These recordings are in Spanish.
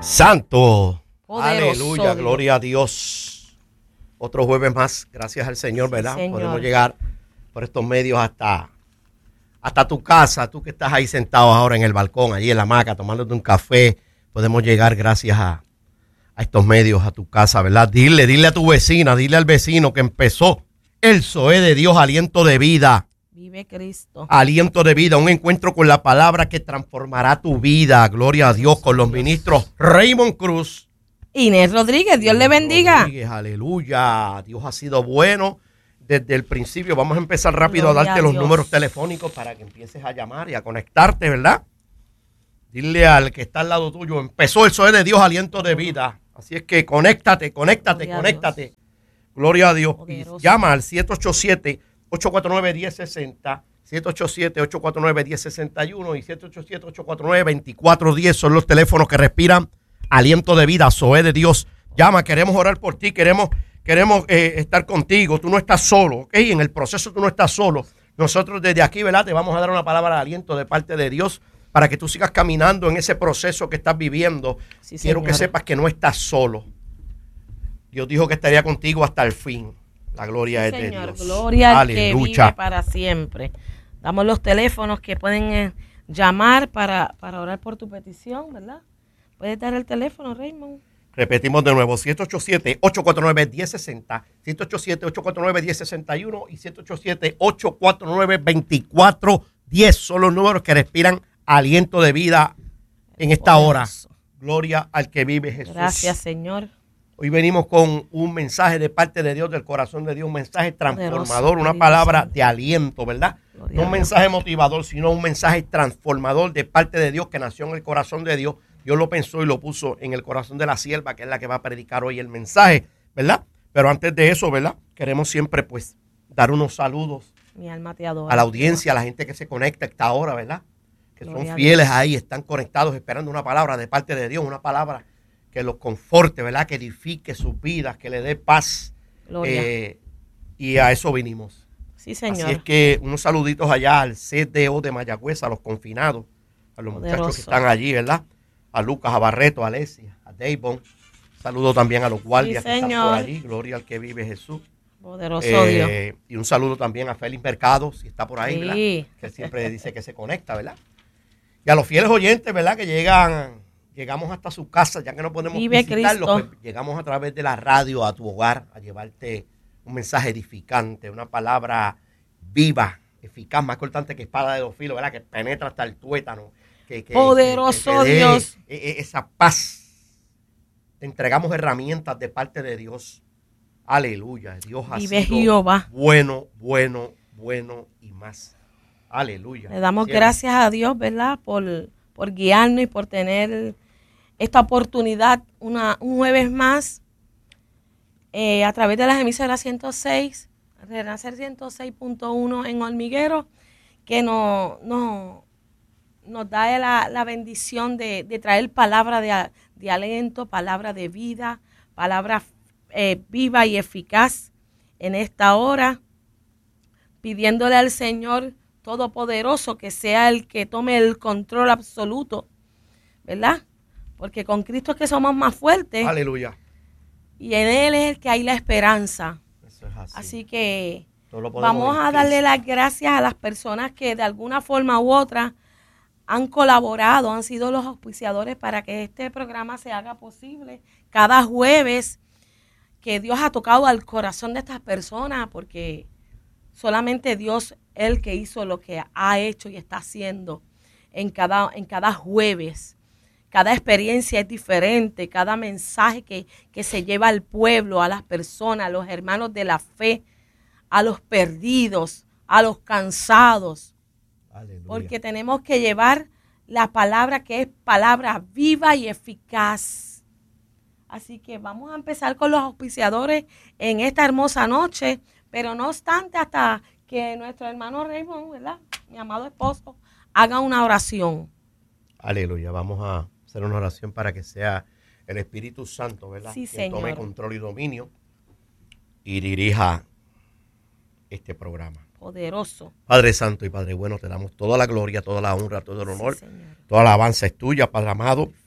Santo. Poderoso Aleluya, Dios. gloria a Dios. Otro jueves más, gracias al Señor, ¿verdad? Sí, Señor. Podemos llegar por estos medios hasta tu casa, tú que estás ahí sentado ahora en el balcón, allí en la hamaca, tomándote un café. Podemos llegar gracias a estos medios a tu casa, ¿verdad? Dile a tu vecina, dile al vecino que empezó el Zoé de Dios, aliento de vida. Vive Cristo. Aliento de vida, un encuentro con la palabra que transformará tu vida. Gloria a Dios, con los ministros Raymond Cruz. Inés Rodríguez, Dios le bendiga. Rodríguez, aleluya. Dios ha sido bueno desde el principio. Vamos a empezar rápido Gloria a darte a los Dios. números telefónicos para que empieces a llamar y a conectarte, ¿verdad? Dile al que está al lado tuyo, empezó el Zoé de Dios, aliento de vida. Así es que conéctate. Gloria a Gloria a Dios. Y Poderoso. llama al 787-849-1060, 787-849-1061 y 787-849-2410. Son los teléfonos que respiran aliento de vida, Zoé de Dios. Llama, queremos orar por ti, queremos estar contigo. Tú no estás solo, ¿ok? En el proceso tú no estás solo. Nosotros desde aquí, ¿verdad? Te vamos a dar una palabra de aliento de parte de Dios para que tú sigas caminando en ese proceso que estás viviendo. Sí, Quiero que Señor. sepas que no estás solo. Dios dijo que estaría contigo hasta el fin. La gloria es de Señor, Dios. gloria al que Aleluya. vive para siempre. Damos los teléfonos que pueden llamar para orar por tu petición, ¿verdad? ¿Puedes dar el teléfono, Raymond? Repetimos de nuevo, 787-849-1060, 787-849-1061 y 787-849-2410. Son los números que respiran aliento de vida en esta hora. Poderoso. Gloria al que vive Jesús. Gracias, Señor. Hoy venimos con un mensaje de parte de Dios, del corazón de Dios, un mensaje transformador, Poderoso, una Espíritu palabra Santo. de aliento, ¿verdad? Gloria No a un Dios. mensaje motivador, sino un mensaje transformador de parte de Dios que nació en el corazón de Dios. Dios lo pensó y lo puso en el corazón de la sierva, que es la que va a predicar hoy el mensaje, ¿verdad? Pero antes de eso, ¿verdad? Queremos siempre, pues, dar unos saludos Mi alma te adora. a la audiencia, a la gente que se conecta a esta hora, ¿verdad? Que Gloria son a fieles Dios. ahí, están conectados, esperando una palabra de parte de Dios, una palabra que los conforte, ¿verdad? Que edifique sus vidas, que le dé paz. Gloria. Y a eso vinimos. Sí, Señor. Así es que unos saluditos allá al CDO de Mayagüez, a los confinados, a los muchachos Poderoso. que están allí, ¿verdad? A Lucas, a Barreto, a Alesia, a Davon. Saludo también a los guardias Sí, que están Señor. por allí. Gloria al que vive Jesús. Poderoso Dios. Y un saludo también a Félix Mercado, si está por ahí, ¿verdad? Sí. Que él siempre dice que se conecta, ¿verdad? Y a los fieles oyentes, ¿verdad? Que llegamos hasta su casa, ya que no podemos Vive visitarlos, Cristo. pues llegamos a través de la radio a tu hogar a llevarte un mensaje edificante, una palabra viva, eficaz, más cortante que espada de dos filos, ¿verdad? Que penetra hasta el tuétano. Poderoso que dé Dios. esa paz. Te entregamos herramientas de parte de Dios. Aleluya. Dios ha Vive sido Jehová. bueno y más. Aleluya. Le damos Cielo. gracias a Dios, ¿verdad? Por guiarnos y por tener esta oportunidad un jueves más a través de las emisoras 106, Renacer 106.1 en Hormiguero, que nos da la bendición de traer palabra de aliento, palabra de vida, palabra viva y eficaz en esta hora, pidiéndole al Señor Todopoderoso que sea el que tome el control absoluto, ¿verdad? Porque con Cristo es que somos más fuertes Aleluya. y en Él es el que hay la esperanza. Eso es así. Así que Todo lo podemos vamos en a darle Cristo. las gracias a las personas que de alguna forma u otra han colaborado, han sido los auspiciadores para que este programa se haga posible cada jueves, que Dios ha tocado al corazón de estas personas, porque solamente Dios es el que hizo lo que ha hecho y está haciendo en cada jueves. Cada experiencia es diferente, cada mensaje que se lleva al pueblo, a las personas, a los hermanos de la fe, a los perdidos, a los cansados. Aleluya. Porque tenemos que llevar la palabra que es palabra viva y eficaz. Así que vamos a empezar con los auspiciadores en esta hermosa noche, pero no obstante hasta que nuestro hermano Raymond, ¿verdad? Mi amado esposo, haga una oración. Aleluya. Vamos a hacer una oración para que sea el Espíritu Santo, ¿verdad? Sí, quien tome Señor. control y dominio y dirija este programa. Poderoso. Padre Santo y Padre Bueno, te damos toda la gloria, toda la honra, todo el honor, Sí, Señor. toda la alabanza es tuya, Padre amado.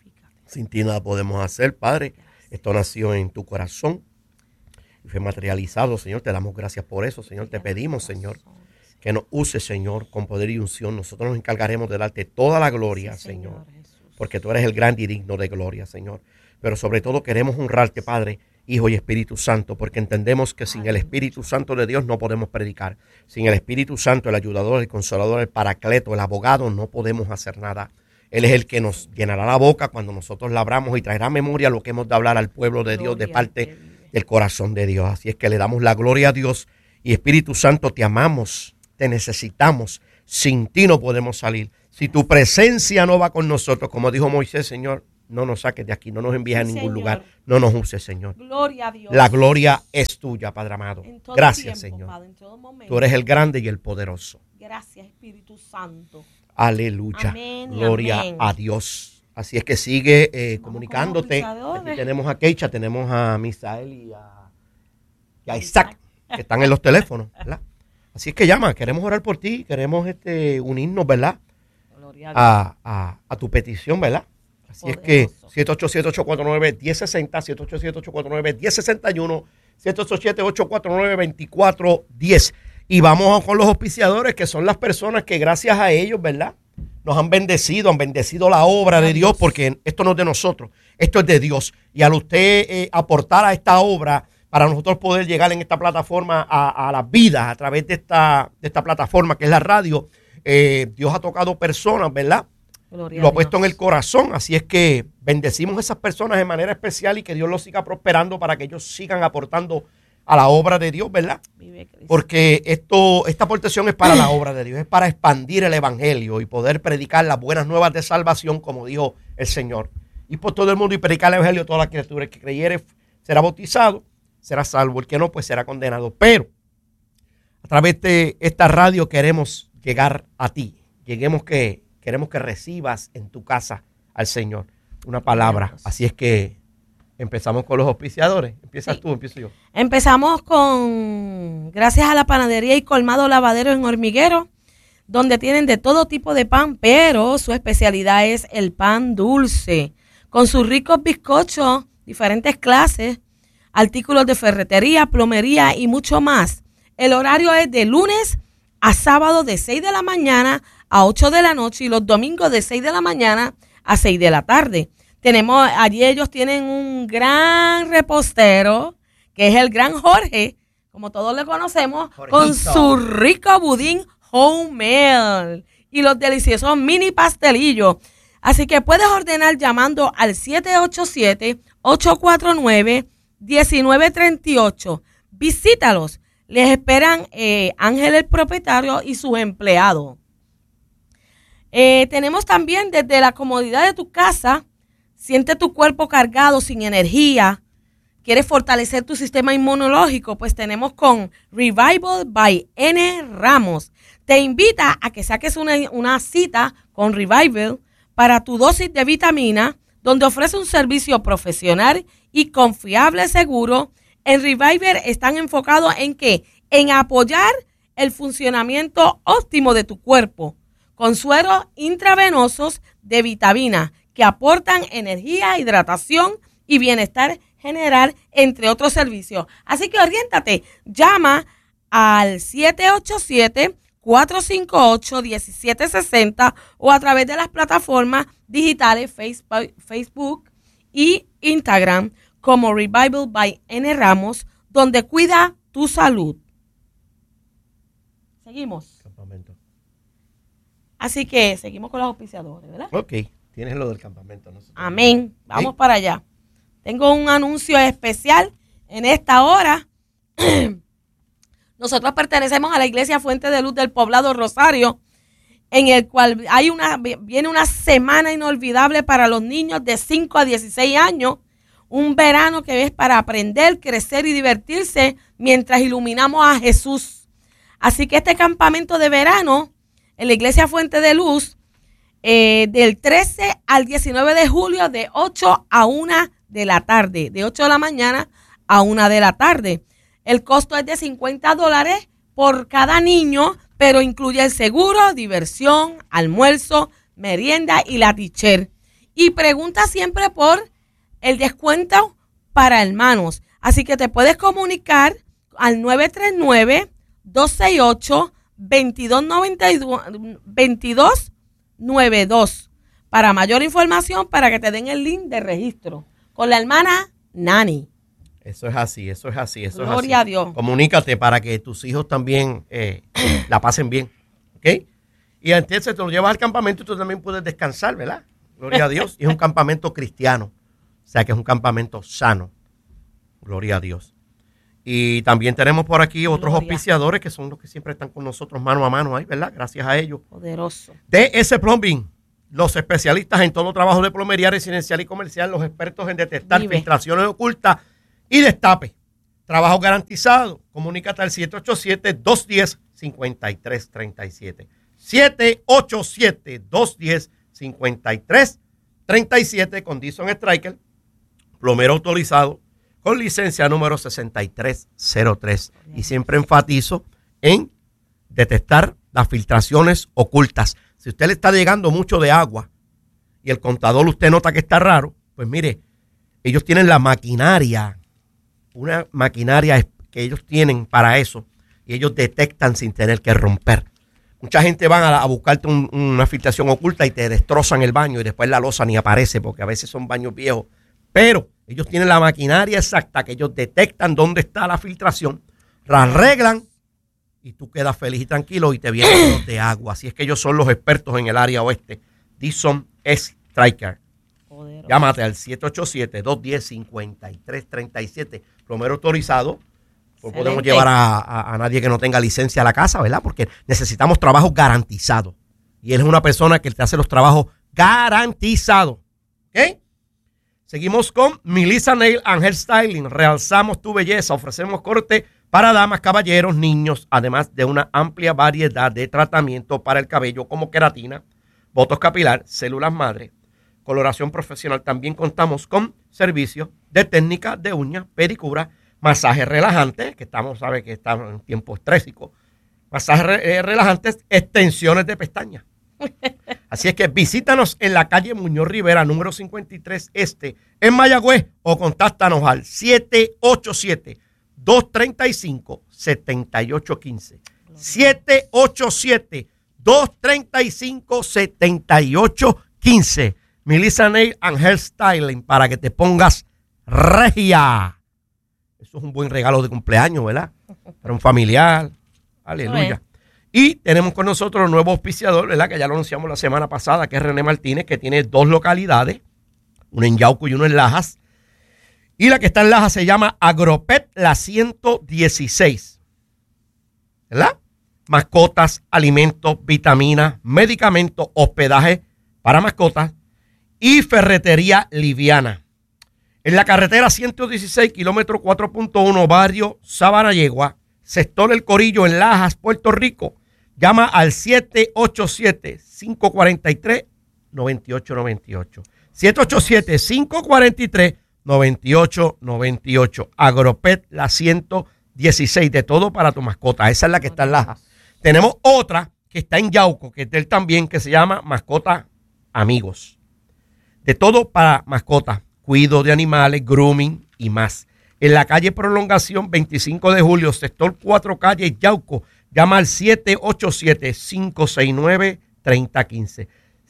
Sin ti nada podemos hacer, Padre. Esto nació en tu corazón y fue materializado, Señor. Te damos gracias por eso, Señor. Te pedimos, Señor, que nos uses, Señor, con poder y unción. Nosotros nos encargaremos de darte toda la gloria, Señor, porque tú eres el grande y digno de gloria, Señor. Pero sobre todo queremos honrarte, Padre, Hijo y Espíritu Santo, porque entendemos que sin el Espíritu Santo de Dios no podemos predicar. Sin el Espíritu Santo, el ayudador, el consolador, el paracleto, el abogado, no podemos hacer nada. Él es el que nos llenará la boca cuando nosotros la abramos y traerá memoria lo que hemos de hablar al pueblo de Dios de parte del corazón de Dios. Así es que le damos la gloria a Dios. Y Espíritu Santo, te amamos, te necesitamos. Sin ti no podemos salir. Si tu presencia no va con nosotros, como dijo Moisés, Señor, no nos saques de aquí, no nos envíes a ningún lugar, no nos uses, Señor. Gloria a Dios. La gloria es tuya, Padre amado. Gracias, tiempo, Señor. Padre, en todo momento. Tú eres el grande y el poderoso. Gracias, Espíritu Santo. Aleluya. Amén, Gloria amén. a Dios. Así es que sigue comunicándote. Aquí Aquí tenemos a Keisha, tenemos a Misael y a Isaac, que están en los teléfonos, ¿verdad? Así es que llama, queremos orar por ti, queremos unirnos, ¿verdad? A tu petición, ¿verdad? Así es que 787-849-1060, 787-849-1061, 787-849-2410. Y vamos con los auspiciadores, que son las personas que gracias a ellos, ¿verdad?, nos han bendecido la obra de Dios, porque esto no es de nosotros, esto es de Dios. Y al usted aportar a esta obra, para nosotros poder llegar en esta plataforma a las vidas, a través de esta plataforma que es la radio, Dios ha tocado personas, ¿verdad? Lo ha puesto en el corazón, así es que bendecimos a esas personas de manera especial y que Dios los siga prosperando para que ellos sigan aportando a la obra de Dios, ¿verdad? Porque esta aportación es para la obra de Dios, es para expandir el evangelio y poder predicar las buenas nuevas de salvación, como dijo el Señor. Y por todo el mundo y predicar el evangelio a toda la criatura. El que creyere será bautizado, será salvo. El que no, pues será condenado. Pero a través de esta radio queremos llegar a ti. Queremos que recibas en tu casa al Señor una palabra. Así es que empezamos con los auspiciadores. Empiezas tú, empiezo yo. Empezamos con, gracias a la panadería y colmado lavadero en Hormiguero, donde tienen de todo tipo de pan, pero su especialidad es el pan dulce, con sus ricos bizcochos, diferentes clases, artículos de ferretería, plomería y mucho más. El horario es de lunes a sábado de 6 de la mañana a 8 de la noche y los domingos de 6 de la mañana a 6 de la tarde. Allí ellos tienen un gran repostero, que es el gran Jorge, como todos le conocemos, Jorgito, con su rico budín homemade y los deliciosos mini pastelillos. Así que puedes ordenar llamando al 787-849-1938. Visítalos. Les esperan Ángel el propietario y sus empleados. Tenemos también desde la comodidad de tu casa. Siente tu cuerpo cargado, sin energía. ¿Quieres fortalecer tu sistema inmunológico? Pues tenemos con Revival by N. Ramos. Te invita a que saques una cita con Revival para tu dosis de vitamina, donde ofrece un servicio profesional y confiable, seguro. En Revival están enfocados ¿en qué? En apoyar el funcionamiento óptimo de tu cuerpo, con sueros intravenosos de vitamina que aportan energía, hidratación y bienestar general, entre otros servicios. Así que oriéntate, llama al 787-458-1760 o a través de las plataformas digitales Facebook y Instagram como Revival by N. Ramos, donde cuida tu salud. Seguimos. Campamento. Así que seguimos con los auspiciadores, ¿verdad? Ok. Tienes lo del campamento. No sé. Amén. Vamos para allá. Tengo un anuncio especial en esta hora. Nosotros pertenecemos a la Iglesia Fuente de Luz del Poblado Rosario, en el cual viene una semana inolvidable para los niños de 5 a 16 años. Un verano que es para aprender, crecer y divertirse mientras iluminamos a Jesús. Así que este campamento de verano en la Iglesia Fuente de Luz, del 13 al 19 de julio, de 8 a 1 de la tarde, de 8 de la mañana a 1 de la tarde. El costo es de $50 por cada niño, pero incluye el seguro, diversión, almuerzo, merienda y la teacher. Y pregunta siempre por el descuento para hermanos. Así que te puedes comunicar al 939-268-2292 para mayor información, para que te den el link de registro con la hermana Nani. Eso es así, eso es así, eso Gloria es así. a Dios. Comunícate para que tus hijos también la pasen bien, ¿ok? Y entonces te lo llevas al campamento y tú también puedes descansar, ¿verdad? Gloria a Dios. Y es un campamento cristiano, o sea que es un campamento sano. Gloria a Dios. Y también tenemos por aquí otros auspiciadores que son los que siempre están con nosotros mano a mano ahí, ¿verdad? Gracias a ellos. Poderoso. DS Plumbing, los especialistas en todo trabajo de plomería residencial y comercial, los expertos en detectar filtraciones ocultas y destape. Trabajo garantizado. Comunícate al 787-210-5337. 787-210-5337 con Dison Striker, plomero autorizado con licencia número 6303. Y siempre enfatizo en detectar las filtraciones ocultas. Si usted le está llegando mucho de agua y el contador usted nota que está raro, pues mire, ellos tienen la maquinaria, una maquinaria que ellos tienen para eso, y ellos detectan sin tener que romper. Mucha gente van a buscarte una filtración oculta y te destrozan el baño y después la losa ni aparece porque a veces son baños viejos. Pero ellos tienen la maquinaria exacta que ellos detectan dónde está la filtración, la arreglan y tú quedas feliz y tranquilo y te vienen de agua. Así es que ellos son los expertos en el área oeste. Dison Striker. Llámate al 787-210-5337. Plomero autorizado. No podemos llevar a nadie que no tenga licencia a la casa, ¿verdad? Porque necesitamos trabajo garantizado. Y él es una persona que te hace los trabajos garantizados. ¿Ok? Seguimos con Melissa Nail and Hair Styling. Realzamos tu belleza. Ofrecemos corte para damas, caballeros, niños, además de una amplia variedad de tratamientos para el cabello como queratina, botox capilar, células madre, coloración profesional. También contamos con servicios de técnica de uñas, pedicura, masajes relajantes, que sabe que estamos en tiempo estrésico, masajes relajantes, extensiones de pestañas. Así es que visítanos en la calle Muñoz Rivera, número 53 Este, en Mayagüez, o contáctanos al 787-235-7815. 787-235-7815. Melissa Nail and Hair Styling, para que te pongas regia. Eso es un buen regalo de cumpleaños, ¿verdad? Para un familiar. Aleluya. Y tenemos con nosotros un nuevo auspiciador, ¿verdad? Que ya lo anunciamos la semana pasada, que es René Martínez, que tiene 2 localidades, una en Yauco y una en Lajas. Y la que está en Lajas se llama Agropet La 116. ¿Verdad? Mascotas, alimentos, vitaminas, medicamentos, hospedaje para mascotas y ferretería liviana. En la carretera 116, kilómetro 4.1, barrio Sabana Yegua, sector El Corillo, en Lajas, Puerto Rico. Llama al 787-543-9898. 787-543-9898. Agropet La 116, de todo para tu mascota. Esa es la que está en Lajas. Tenemos otra que está en Yauco, que es de él también, que se llama Mascota Amigos. De todo para mascotas, cuido de animales, grooming y más. En la calle Prolongación 25 de julio, sector 4 calle Yauco. Llama al 787-569-3015.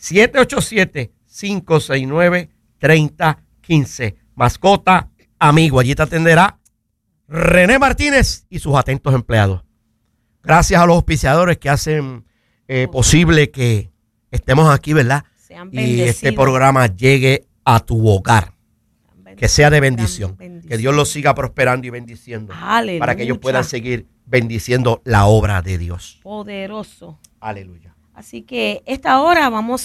787-569-3015. Mascota Amigo. Allí te atenderá René Martínez y sus atentos empleados. Gracias a los auspiciadores que hacen posible que estemos aquí, ¿verdad? Y este programa llegue a tu hogar. Que sea de bendición. Que Dios los siga prosperando y bendiciendo. Aleluya. Para que ellos puedan seguir bendiciendo la obra de Dios. Poderoso. Aleluya. Así que esta hora vamos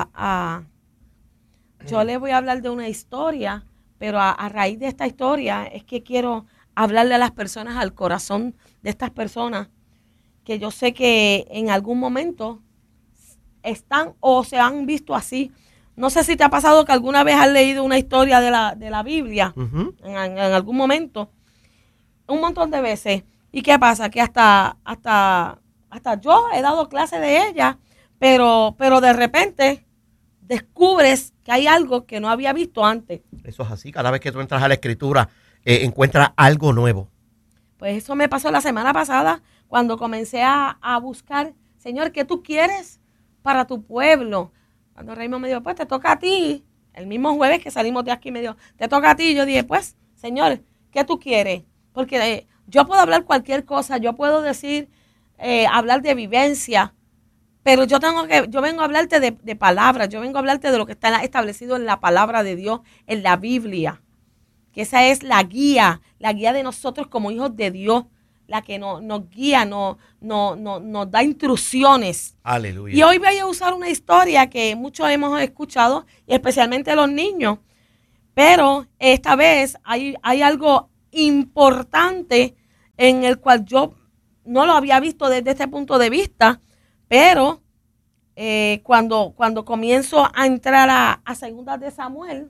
yo les voy a hablar de una historia, pero a raíz de esta historia es que quiero hablarle a las personas, al corazón de estas personas, que yo sé que en algún momento están o se han visto así. No sé si te ha pasado que alguna vez has leído una historia de la Biblia, en algún momento, un montón de veces. ¿Y qué pasa? Que hasta yo he dado clase de ella, pero de repente descubres que hay algo que no había visto antes. Eso es así. Cada vez que tú entras a la Escritura, encuentras algo nuevo. Pues eso me pasó la semana pasada cuando comencé a buscar, Señor, ¿qué tú quieres para tu pueblo? Cuando Raymond me dijo, pues te toca a ti. El mismo jueves que salimos de aquí me dijo, te toca a ti. Y yo dije, pues, Señor, ¿qué tú quieres? Porque yo puedo hablar cualquier cosa, yo puedo decir, hablar de vivencia, pero yo vengo a hablarte de palabras, yo vengo a hablarte de lo que está establecido en la palabra de Dios, en la Biblia. Que esa es la guía de nosotros como hijos de Dios, la que nos guía, nos da instrucciones. Aleluya. Y hoy voy a usar una historia que muchos hemos escuchado, y especialmente los niños, pero esta vez hay algo importante en el cual yo no lo había visto desde este punto de vista, pero cuando comienzo a entrar a Segundas de Samuel,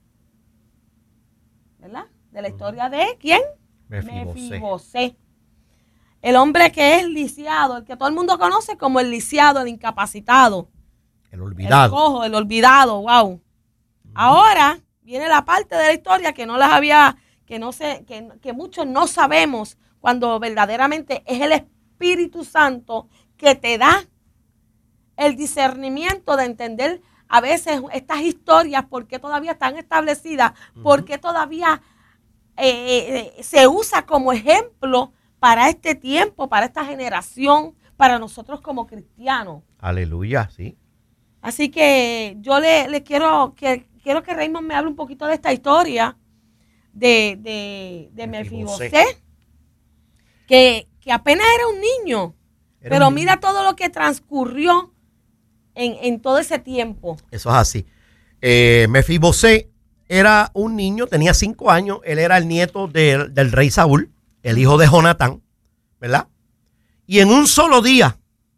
¿verdad? De la historia de ¿quién? Mefibosé. El hombre que es lisiado, el que todo el mundo conoce como el lisiado, el incapacitado. El olvidado. El cojo, el olvidado, wow. Ahora viene la parte de la historia que no las había, que muchos no sabemos, cuando verdaderamente es el Espíritu Santo que te da el discernimiento de entender a veces estas historias, por qué todavía están establecidas, por qué todavía se usa como ejemplo para este tiempo, para esta generación, para nosotros como cristianos. Aleluya, sí. Así que yo le quiero que Raymond me hable un poquito de esta historia de Mefibosé, que apenas era un niño, pero mira todo lo que transcurrió en todo ese tiempo. Eso es así. Mefibosé era un niño, tenía 5 años, él era el nieto del rey Saúl, el hijo de Jonatán, ¿verdad? Y en un solo día,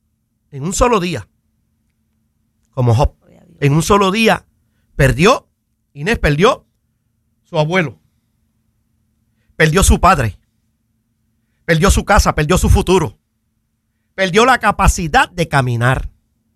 como Job, en un solo día, Inés perdió su abuelo, perdió su padre, perdió su casa, perdió su futuro, perdió la capacidad de caminar.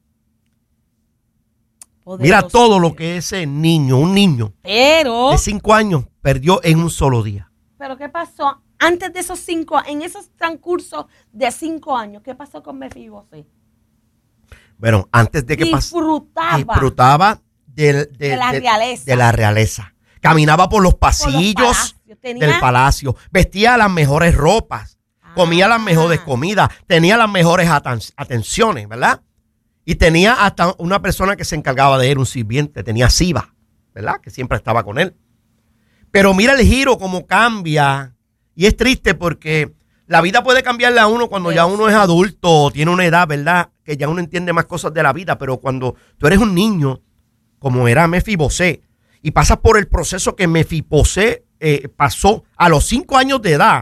Poderoso. Mira todo lo que ese niño, un niño de 5 años, perdió en un solo día. Pero ¿qué pasó antes de esos 5, en esos transcursos de 5 años? ¿Qué pasó con Mefibosé? Bueno, antes de que disfrutaba de la realeza. Caminaba por los pasillos del palacio, vestía las mejores ropas, comía las mejores comidas, tenía las mejores atenciones, ¿verdad? Y tenía hasta una persona que se encargaba de él, un sirviente, tenía Siba, ¿verdad? Que siempre estaba con él. Pero mira el giro, cómo cambia. Y es triste porque la vida puede cambiarle a uno cuando ya uno es adulto, tiene una edad, ¿verdad? Que ya uno entiende más cosas de la vida. Pero cuando tú eres un niño, como era Mefibosé, y pasas por el proceso que Mefibosé pasó a los 5 años de edad,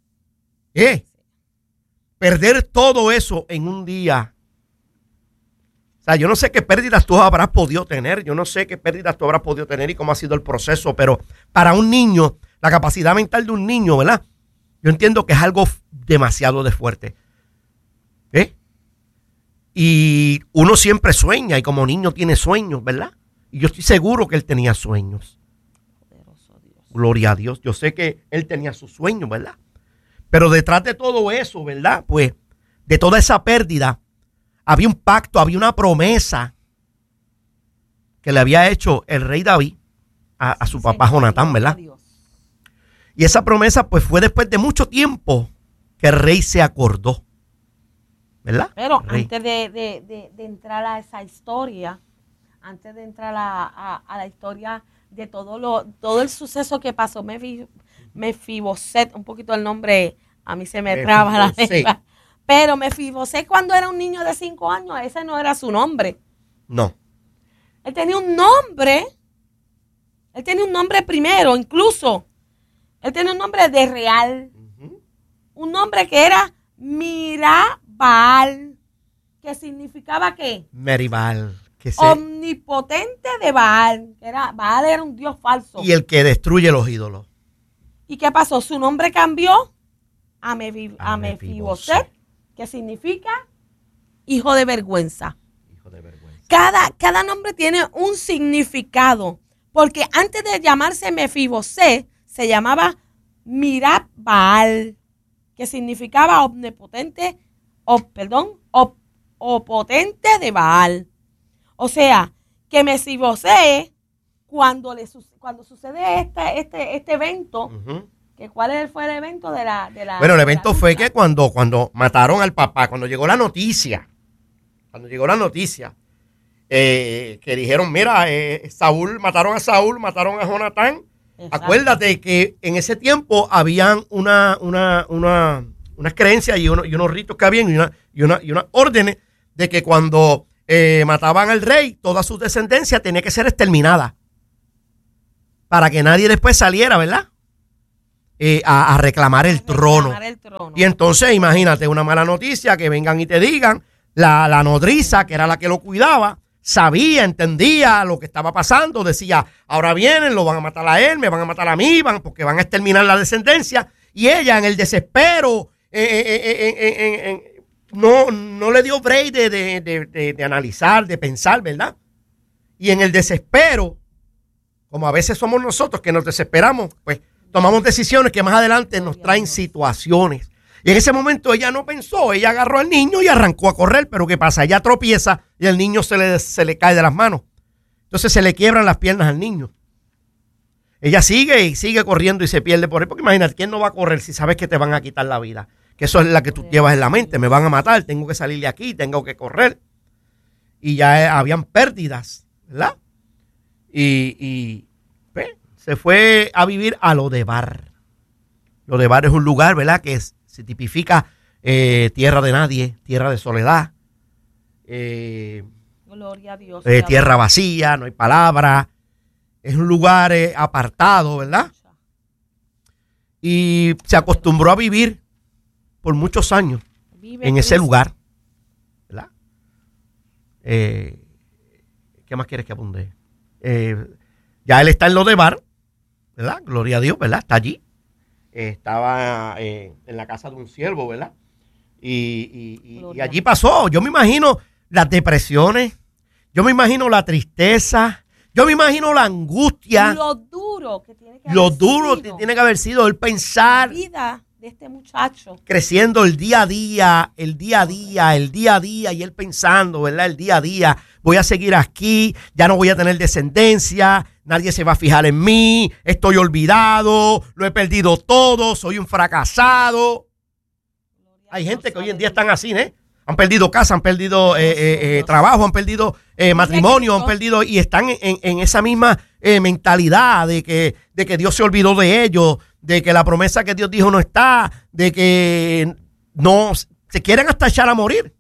perder todo eso en un día. O sea, yo no sé qué pérdidas tú habrás podido tener, y cómo ha sido el proceso, pero para un niño, la capacidad mental de un niño, ¿verdad? Yo entiendo que es algo demasiado de fuerte. Y uno siempre sueña, y como niño tiene sueños, ¿verdad? Y yo estoy seguro que él tenía sueños. Gloria a Dios. Yo sé que él tenía sus sueños, ¿verdad? Pero detrás de todo eso, ¿verdad? Pues, de toda esa pérdida, había un pacto, había una promesa que le había hecho el rey David a su papá Jonatán, ¿verdad? Y esa promesa pues fue después de mucho tiempo que el rey se acordó, ¿verdad? Pero antes de entrar a esa historia, antes de entrar a la historia de todo el suceso que pasó, Mefibosé, un poquito el nombre, a mí se me traba la lengua. Pero Mefibosé, cuando era un niño de 5 años, ese no era su nombre. No. Él tenía un nombre. Él tenía un nombre primero, incluso. Él tenía un nombre de real. Un nombre que era Mirabal. ¿Que significaba qué? Meribal. Omnipotente de Baal. Baal era un dios falso. Y el que destruye los ídolos. ¿Y qué pasó? Su nombre cambió a Mefibosé, que significa hijo de vergüenza. Cada nombre tiene un significado, porque antes de llamarse Mefiboset, se llamaba Mirab Baal, que significaba omnipotente, o potente de Baal. O sea, que Mefiboset, cuando sucede este evento, ¿cuál fue el evento de la Bueno, el evento fue que cuando mataron al papá, cuando llegó la noticia, que dijeron, mira, mataron a Saúl, mataron a Jonatán. Exacto. Acuérdate que en ese tiempo habían unas creencias y unos ritos que habían y unas órdenes de que cuando mataban al rey, toda su descendencia tenía que ser exterminada para que nadie después saliera, ¿verdad? A reclamar el trono. Y entonces, imagínate, una mala noticia, que vengan y te digan, la nodriza, que era la que lo cuidaba, sabía, entendía lo que estaba pasando, decía, ahora vienen, lo van a matar a él, me van a matar a mí, porque van a exterminar la descendencia. Y ella, en el desespero, no le dio break de analizar, de pensar, ¿verdad? Y en el desespero, como a veces somos nosotros que nos desesperamos, pues tomamos decisiones que más adelante nos traen situaciones. Y en ese momento ella no pensó, ella agarró al niño y arrancó a correr, pero ¿qué pasa? Ella tropieza y el niño se le cae de las manos. Entonces se le quiebran las piernas al niño. Ella sigue corriendo y se pierde por ahí, porque imagínate, ¿quién no va a correr si sabes que te van a quitar la vida? Que eso es la que tú llevas en la mente, me van a matar, tengo que salir de aquí, tengo que correr. Y ya habían pérdidas, ¿verdad? Y pues, se fue a vivir a Lodebar. Lodebar es un lugar, ¿verdad?, que se tipifica tierra de nadie, tierra de soledad, gloria a Dios, tierra vacía, no hay palabra, es un lugar apartado, ¿verdad? Y se acostumbró a vivir por muchos años en ese lugar, ¿verdad? ¿Qué más quieres que apunte? Ya él está en Lodebar, ¿verdad? Gloria a Dios, ¿verdad? Está allí. Estaba en la casa de un siervo, ¿verdad? Y allí pasó, yo me imagino las depresiones, yo me imagino la tristeza, yo me imagino la angustia. Lo duro que tiene que haber sido el pensar. La vida de este muchacho. Creciendo el día a día, y él pensando, ¿verdad? El día a día, voy a seguir aquí, ya no voy a tener descendencia, nadie se va a fijar en mí, estoy olvidado, lo he perdido todo, soy un fracasado. Hay gente que hoy en día están así, ¿eh? Han perdido casa, han perdido trabajo, han perdido matrimonio, han perdido, y están en esa misma mentalidad de que Dios se olvidó de ellos, de que la promesa que Dios dijo no está, de que no se quieren hasta echar a morir.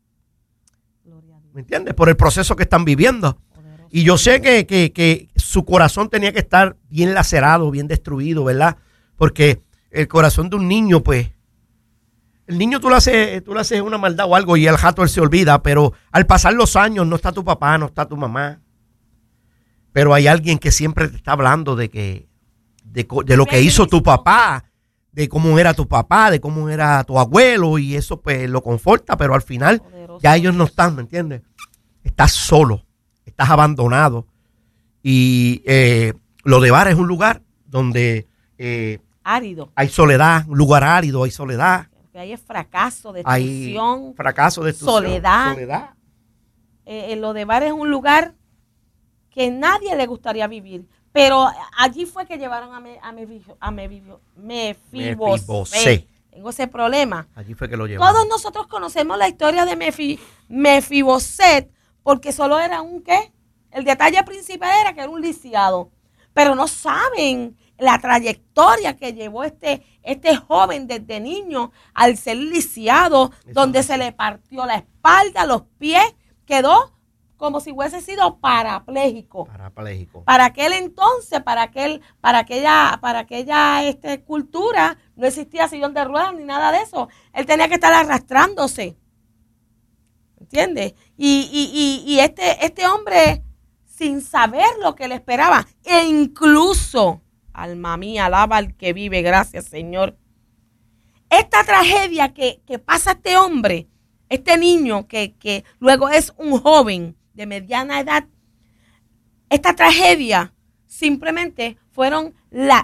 ¿Me entiendes? Por el proceso que están viviendo. Y yo sé que su corazón tenía que estar bien lacerado, bien destruido, ¿verdad? Porque el corazón de un niño, pues, el niño tú le haces una maldad o algo y al rato él se olvida, pero al pasar los años no está tu papá, no está tu mamá. Pero hay alguien que siempre te está hablando de lo que hizo tu papá, de cómo era tu papá, de cómo era tu abuelo, y eso pues lo conforta, pero al final ya ellos no están, ¿me entiendes? Estás solo, estás abandonado. Y Lodebar es un lugar donde árido. Hay soledad, un lugar árido, hay soledad. Hay fracaso, destrucción, soledad. Lodebar es un lugar que nadie le gustaría vivir. Pero allí fue que llevaron a Mefiboset. Tengo ese problema. Allí fue que lo llevaron. Todos nosotros conocemos la historia de Mefiboset porque solo era un ¿qué? El detalle principal era que era un lisiado. Pero no saben la trayectoria que llevó este joven desde niño al ser lisiado, donde se le partió la espalda, los pies, quedó como si hubiese sido parapléjico. Para aquel entonces, para aquella cultura, no existía sillón de ruedas ni nada de eso. Él tenía que estar arrastrándose. ¿Entiendes? Y este hombre, sin saber lo que le esperaba, e incluso, alma mía, alaba al que vive, gracias Señor. Esta tragedia que pasa a este hombre, este niño que luego es un joven, de mediana edad, esta tragedia simplemente fueron las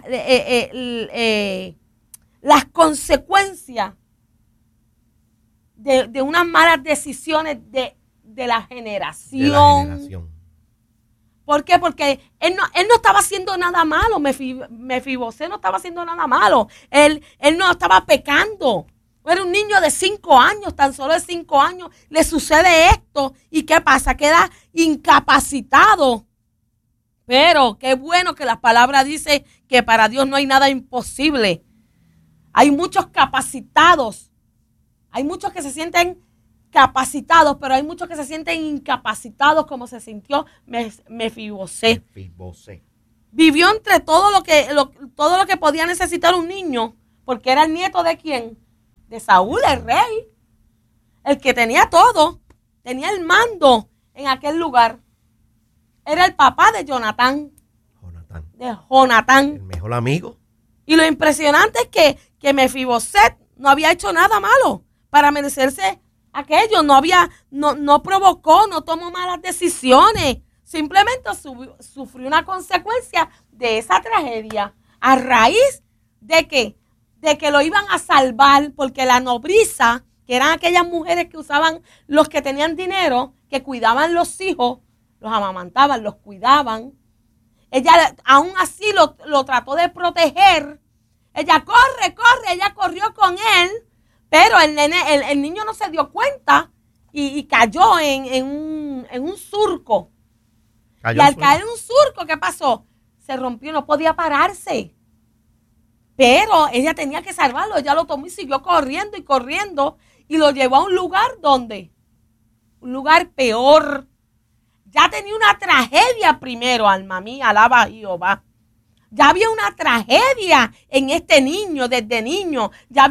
consecuencias de unas malas decisiones de la generación. ¿Por qué? Porque él no estaba haciendo nada malo. Mefibosé no estaba haciendo nada malo. Él no estaba pecando. Era un niño de 5 años, tan solo de 5 años. Le sucede esto. ¿Y qué pasa? Queda incapacitado. Pero qué bueno que la palabra dice que para Dios no hay nada imposible. Hay muchos capacitados. Hay muchos que se sienten capacitados, pero hay muchos que se sienten incapacitados como se sintió Mefibosé. Vivió entre todo lo que podía necesitar un niño, porque era el nieto ¿de quién? De Saúl, el rey, el que tenía todo, tenía el mando en aquel lugar. Era el papá de Jonatán. De Jonatán. El mejor amigo. Y lo impresionante es que Mefiboset no había hecho nada malo para merecerse aquello. No provocó, no tomó malas decisiones. Simplemente sufrió una consecuencia de esa tragedia. ¿A raíz de qué? De que lo iban a salvar, porque la nodriza, que eran aquellas mujeres que usaban los que tenían dinero, que cuidaban los hijos, los amamantaban, los cuidaban. Ella aún así lo trató de proteger. Ella ella corrió con él, pero el niño no se dio cuenta y cayó en un surco. Y al caer en un surco, ¿qué pasó? Se rompió, no podía pararse. Pero ella tenía que salvarlo. Ella lo tomó y siguió corriendo y corriendo. Y lo llevó a un lugar donde, un lugar peor. Ya tenía una tragedia primero, alma mía, alaba a Jehová. Ya había una tragedia en este niño, desde niño. Ya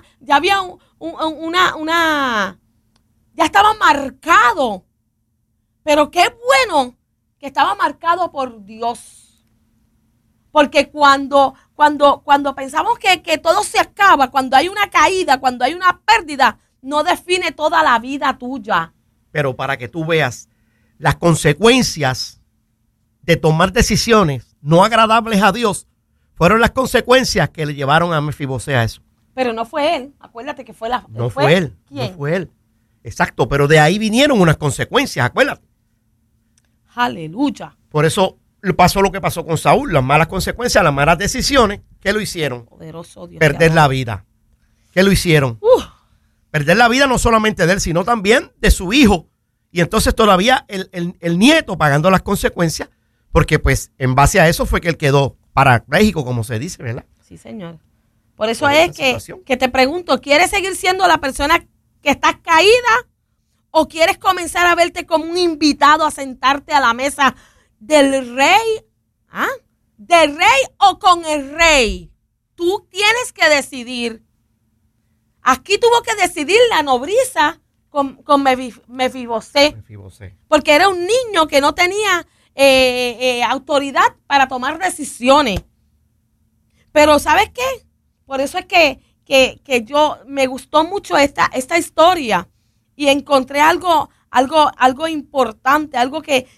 estaba marcado. Pero qué bueno que estaba marcado por Dios. Porque cuando pensamos que todo se acaba, cuando hay una caída, cuando hay una pérdida, no define toda la vida tuya. Pero para que tú veas las consecuencias de tomar decisiones no agradables a Dios, fueron las consecuencias que le llevaron a Mefibosé a eso. Pero no fue él, acuérdate que fue No fue él. ¿Quién? No fue él. Exacto, pero de ahí vinieron unas consecuencias, acuérdate. Aleluya. Por eso pasó lo que pasó con Saúl, las malas consecuencias, las malas decisiones. ¿Qué lo hicieron? Poderoso Dios. Perder la vida. ¿Qué lo hicieron? Perder la vida no solamente de él, sino también de su hijo. Y entonces todavía el nieto pagando las consecuencias, porque pues en base a eso fue que él quedó parapléjico, como se dice, ¿verdad? Sí, señor. Por eso es que te pregunto, ¿quieres seguir siendo la persona que estás caída o quieres comenzar a verte como un invitado a sentarte a la mesa del rey? ¿Ah? ¿Del rey o con el rey? Tú tienes que decidir. Aquí tuvo que decidir la nodriza con Mefibosé. Porque era un niño que no tenía autoridad para tomar decisiones. Pero ¿sabes qué? Por eso es que yo me gustó mucho esta historia y encontré algo importante, algo que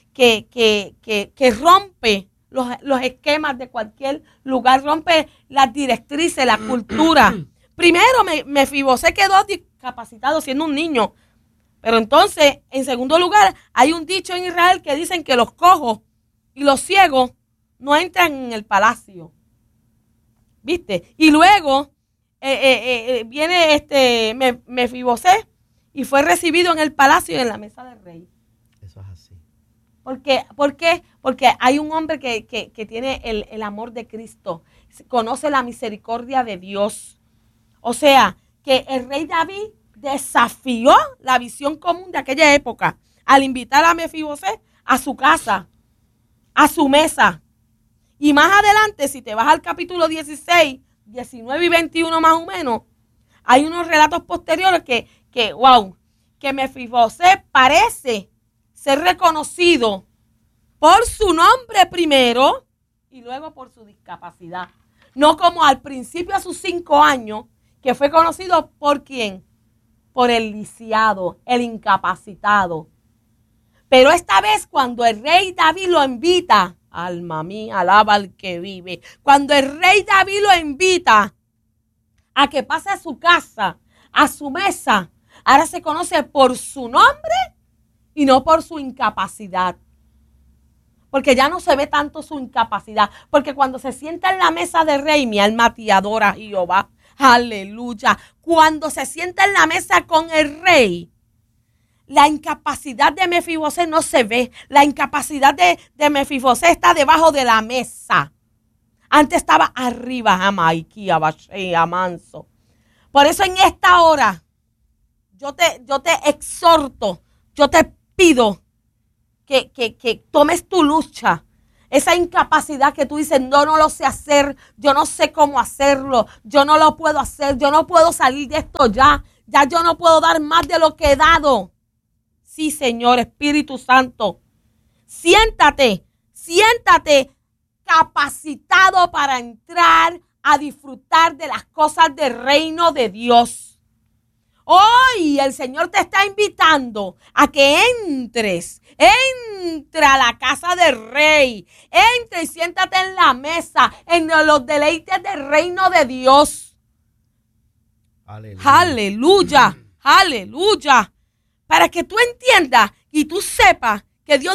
rompe los esquemas de cualquier lugar, rompe las directrices, la cultura. Primero, Mefibosé quedó discapacitado siendo un niño. Pero entonces, en segundo lugar, hay un dicho en Israel que dicen que los cojos y los ciegos no entran en el palacio. ¿Viste? Y luego viene Mefibosé y fue recibido en el palacio y en la mesa del rey. Eso es así. ¿Por qué? Porque hay un hombre que tiene el amor de Cristo, conoce la misericordia de Dios. O sea, que el rey David desafió la visión común de aquella época al invitar a Mefibosé a su casa, a su mesa. Y más adelante, si te vas al capítulo 16, 19 y 21 más o menos, hay unos relatos posteriores que Mefibosé parece ser reconocido por su nombre primero y luego por su discapacidad. No como al principio a sus 5 años, que fue conocido por ¿quién? Por el lisiado, el incapacitado. Pero esta vez cuando el rey David lo invita, alma mía, alaba al que vive. Cuando el rey David lo invita a que pase a su casa, a su mesa, ahora se conoce por su nombre y no por su incapacidad. Porque ya no se ve tanto su incapacidad. Porque cuando se sienta en la mesa del rey, mi alma te adora, Jehová. Aleluya. Cuando se sienta en la mesa con el rey, la incapacidad de Mefibosé no se ve. La incapacidad de Mefibosé está debajo de la mesa. Antes estaba arriba, Jamaiquía, Manso. Por eso en esta hora, yo te exhorto, yo te pido que tomes tu lucha. Esa incapacidad que tú dices, no lo sé hacer, yo no sé cómo hacerlo, yo no lo puedo hacer, yo no puedo salir de esto ya yo no puedo dar más de lo que he dado. Sí, Señor, Espíritu Santo, siéntate capacitado para entrar a disfrutar de las cosas del reino de Dios. Hoy el Señor te está invitando a que entres. Entra a la casa del rey. Entra y siéntate en la mesa, en los deleites del reino de Dios. Aleluya. Aleluya. Aleluya. Para que tú entiendas y tú sepas que Dios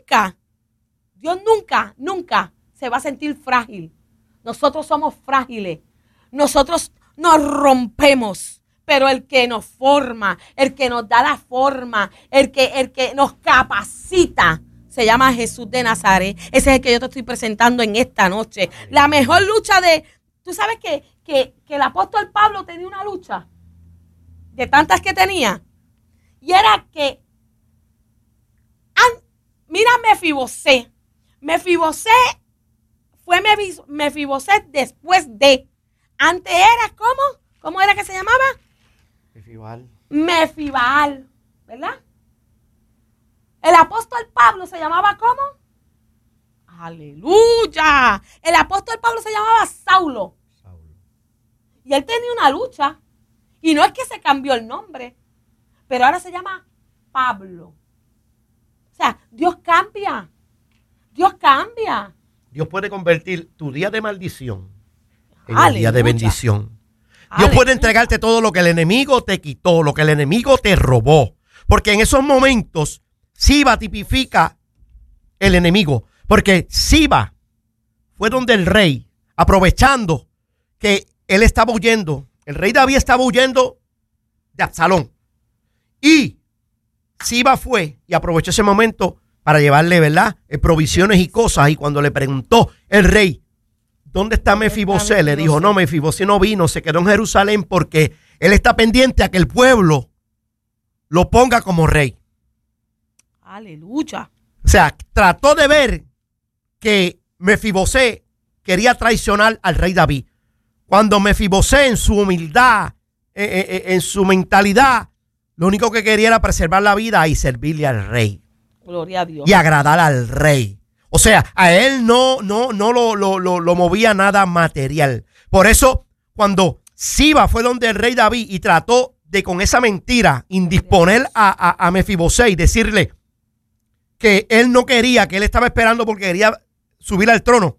nunca se va a sentir frágil. Nosotros somos frágiles. Nosotros nos rompemos. Pero el que nos forma, el que nos da la forma, el que nos capacita, se llama Jesús de Nazaret. Ese es el que yo te estoy presentando en esta noche. La mejor lucha tú sabes que el apóstol Pablo tenía una lucha, de tantas que tenía, y era que, mira Mefibosé. Mefibosé fue Mefibosé después de, antes era ¿cómo era que se llamaba? Mefibal, ¿verdad? El apóstol Pablo se llamaba ¿cómo? Aleluya. El apóstol Pablo se llamaba Saulo. Y él tenía una lucha. Y no es que se cambió el nombre, pero ahora se llama Pablo. O sea, Dios cambia. Dios cambia. Dios puede convertir tu día de maldición en Aleluya. el día de bendición. Dios puede entregarte todo lo que el enemigo te quitó, lo que el enemigo te robó. Porque en esos momentos, Siba tipifica el enemigo. Porque Siba fue donde el rey, aprovechando que él estaba huyendo, el rey David estaba huyendo de Absalón. Y Siba fue y aprovechó ese momento para llevarle, ¿verdad?, provisiones y cosas. Y cuando le preguntó el rey, ¿dónde está Mefibosé? Le dijo, no, Mefibosé no vino, se quedó en Jerusalén porque él está pendiente a que el pueblo lo ponga como rey. Aleluya. O sea, trató de ver que Mefibosé quería traicionar al rey David. Cuando Mefibosé en su humildad, en su mentalidad, lo único que quería era preservar la vida y servirle al rey. Gloria a Dios. Y agradar al rey. O sea, a él no lo movía nada material. Por eso, cuando Siba fue donde el rey David y trató de con esa mentira indisponer a Mefibosé y decirle que él no quería, que él estaba esperando porque quería subir al trono.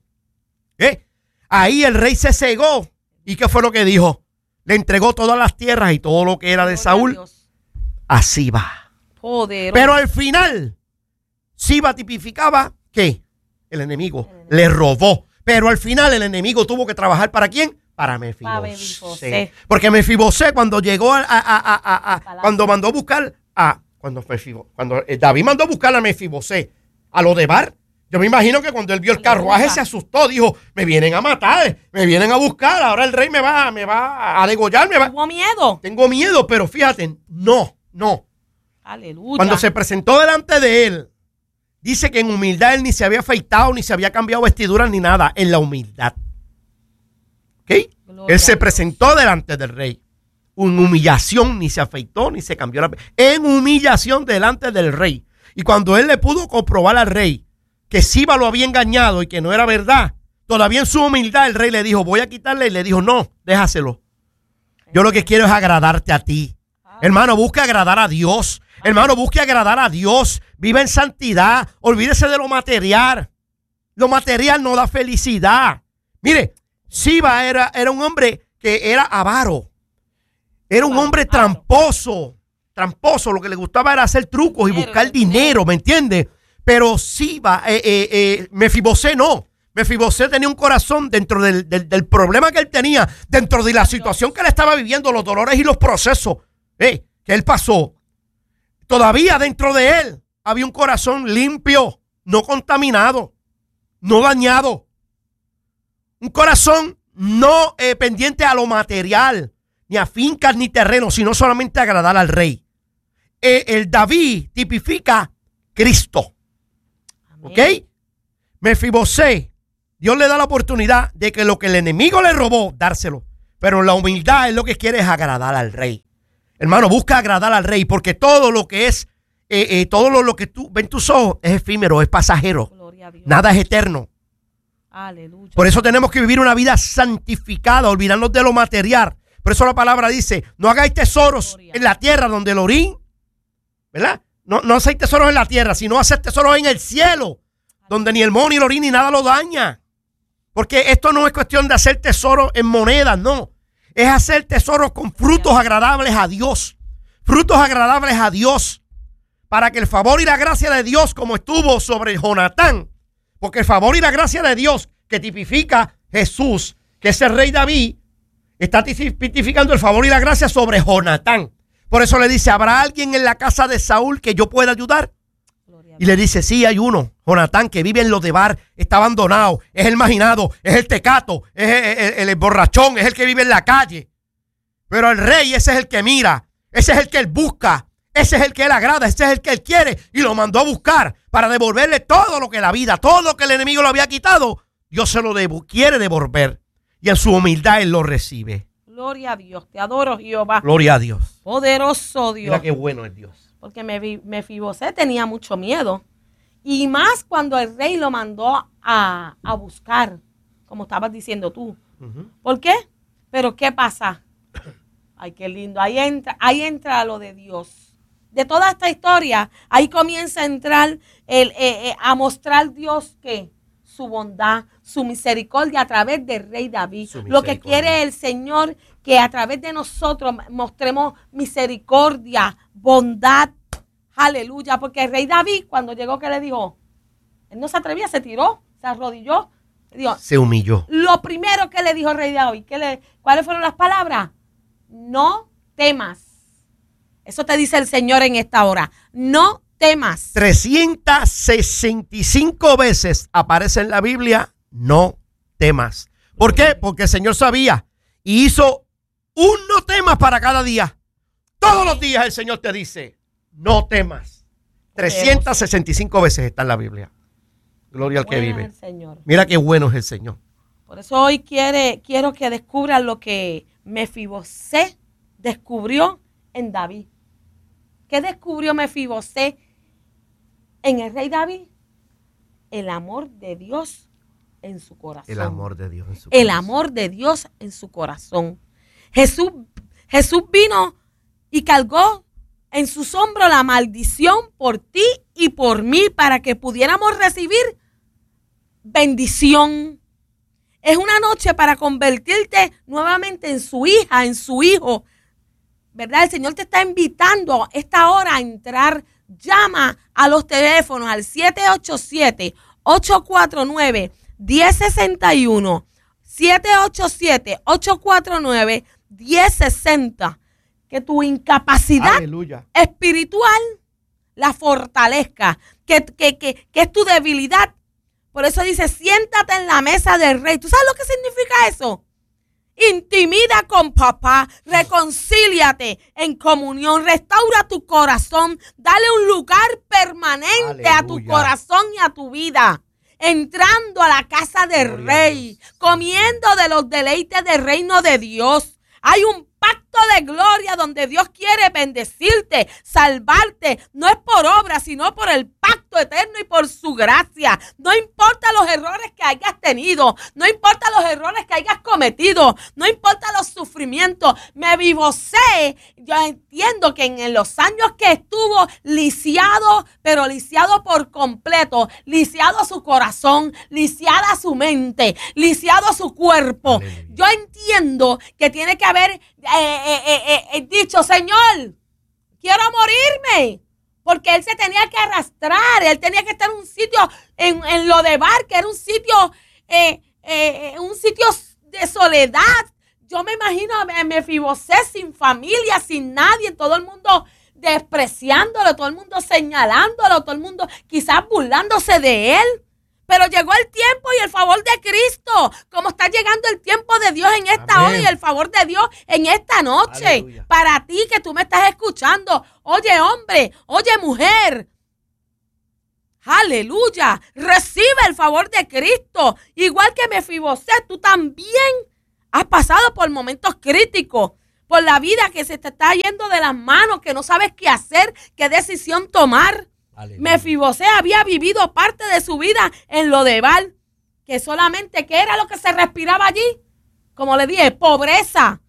Ahí el rey se cegó. ¿Y qué fue lo que dijo? Le entregó todas las tierras y todo lo que era de Saúl a Siba. Poderoso. Pero al final, Siba tipificaba que el enemigo le robó. Pero al final el enemigo tuvo que trabajar ¿para quién? Para Mefibosé. Porque Mefibosé cuando llegó cuando mandó a buscar cuando David mandó a buscar a Mefibosé a Lodebar, yo me imagino que cuando él vio el carruaje se asustó, dijo, me vienen a matar, me vienen a buscar, ahora el rey me va a degollar, Tuvo miedo. Tengo miedo, pero fíjate, no. Aleluya. Cuando se presentó delante de él, dice que en humildad él ni se había afeitado, ni se había cambiado vestiduras, ni nada. En la humildad. ¿Ok? Él se presentó delante del rey. En humillación, ni se afeitó, ni se cambió en humillación delante del rey. Y cuando él le pudo comprobar al rey que Siba lo había engañado y que no era verdad, todavía en su humildad el rey le dijo, voy a quitarle. Y le dijo, no, déjaselo. Yo lo que quiero es agradarte a ti. Hermano, busca agradar a Dios. Hermano, busque agradar a Dios. Viva en santidad. Olvídese de lo material. Lo material no da felicidad. Mire, Siba era un hombre que era avaro. Era un hombre tramposo. Tramposo. Lo que le gustaba era hacer trucos y buscar dinero, ¿me entiende? Pero Siba, Mefibosé no. Mefibosé tenía un corazón dentro del problema que él tenía, dentro de la situación que él estaba viviendo, los dolores y los procesos que él pasó. Todavía dentro de él había un corazón limpio, no contaminado, no dañado. Un corazón no pendiente a lo material, ni a fincas ni terrenos, sino solamente agradar al rey. El David tipifica Cristo. ¿Ok? Mefibosé, Dios le da la oportunidad de que lo que el enemigo le robó, dárselo. Pero la humildad es lo que quiere es agradar al rey. Hermano, busca agradar al rey, porque todo lo que es, todo lo que tú ven tus ojos es efímero, es pasajero. Nada es eterno. Aleluya. Por eso tenemos que vivir una vida santificada, olvidarnos de lo material. Por eso la palabra dice, no hagáis tesoros en la tierra donde el orín, ¿verdad? No hacéis tesoros en la tierra, sino haced tesoros en el cielo, donde ni el moho ni el orín ni nada lo daña. Porque esto no es cuestión de hacer tesoros en monedas, no. Es hacer tesoros con frutos agradables a Dios. Frutos agradables a Dios. Para que el favor y la gracia de Dios, como estuvo sobre Jonatán, porque el favor y la gracia de Dios que tipifica Jesús, que es el rey David, está tipificando el favor y la gracia sobre Jonatán. Por eso le dice, ¿habrá alguien en la casa de Saúl que yo pueda ayudar? Y le dice, sí, hay uno, Jonatán, que vive en Lodebar, está abandonado, es el marginado, es el tecato, es el borrachón, es el que vive en la calle. Pero el rey, ese es el que mira, ese es el que él busca, ese es el que él agrada, ese es el que él quiere, y lo mandó a buscar para devolverle todo lo que la vida, todo lo que el enemigo lo había quitado, Dios se lo quiere devolver, y en su humildad él lo recibe. Gloria a Dios, te adoro, Jehová. Gloria a Dios. Poderoso Dios. Mira qué bueno es Dios. Porque Mefibosé tenía mucho miedo. Y más cuando el rey lo mandó a buscar, como estabas diciendo tú. ¿Por qué? Pero ¿qué pasa? Ay, qué lindo. Ahí entra lo de Dios. De toda esta historia, ahí comienza a entrar, a mostrar Dios que su bondad, su misericordia a través del rey David. Lo que quiere el Señor, que a través de nosotros mostremos misericordia, bondad. Aleluya, porque el rey David, cuando llegó, ¿qué le dijo? Él no se atrevía, se tiró, se arrodilló. Dijo, se humilló. Lo primero que le dijo el rey David, ¿cuáles fueron las palabras? No temas. Eso te dice el Señor en esta hora. No temas. 365 veces aparece en la Biblia, no temas. ¿Por qué? Porque el Señor sabía y hizo un no temas para cada día. Todos los días el Señor te dice, no temas. 365 veces está en la Biblia. Gloria al que vive. Mira qué bueno es el Señor. Por eso hoy quiero que descubran lo que Mefibosé descubrió en David. ¿Qué descubrió Mefibosé en el rey David? El amor de Dios en su corazón. El amor de Dios en su corazón. El amor de Dios en su corazón. Jesús vino y cargó en sus hombros la maldición por ti y por mí para que pudiéramos recibir bendición. Es una noche para convertirte nuevamente en su hija, en su hijo. ¿Verdad? El Señor te está invitando a esta hora a entrar. Llama a los teléfonos al 787-849-1061. 787-849-1060. Que tu incapacidad espiritual la fortalezca. Que es tu debilidad. Por eso dice, siéntate en la mesa del rey. ¿Tú sabes lo que significa eso? Intimida con papá, reconcíliate en comunión, restaura tu corazón, dale un lugar permanente a tu corazón y a tu vida, entrando a la casa del rey, comiendo de los deleites del reino de Dios. Hay un pacto momento de gloria donde Dios quiere bendecirte, salvarte, no es por obra, sino por el pacto eterno y por su gracia. No importa los errores que hayas tenido, no importa los errores que hayas cometido, no importa los sufrimientos. Mefibosé, yo entiendo que en los años que estuvo lisiado, pero lisiado por completo, lisiado su corazón, lisiada su mente, lisiado su cuerpo. Aleluya. Yo entiendo que tiene que haber dicho, Señor, quiero morirme. Porque él se tenía que arrastrar, él tenía que estar en un sitio, en Lodebar, que era un sitio de soledad. Yo me imagino a Mefibosé sin familia, sin nadie, todo el mundo despreciándolo, todo el mundo señalándolo, todo el mundo quizás burlándose de él. Pero llegó el tiempo y el favor de Cristo, como está llegando el tiempo de Dios en esta hora y el favor de Dios en esta noche. Aleluya. Para ti que tú me estás escuchando, oye hombre, oye mujer, aleluya, recibe el favor de Cristo. Igual que Mefibosé, tú también has pasado por momentos críticos, por la vida que se te está yendo de las manos, que no sabes qué hacer, qué decisión tomar. Mefibosé había vivido parte de su vida en Lodebar, que solamente, ¿qué era lo que se respiraba allí? Como le dije, pobreza,